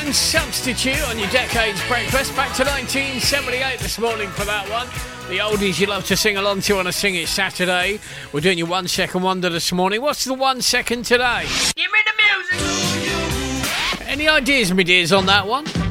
One Substitute on your Decades Breakfast. Back to 1978 this morning for that one. The oldies you love to sing along to on a Sing It Saturday. We're doing your 1 second wonder this morning. What's the 1 second today? Give me the music! Any ideas, me dears, on that one?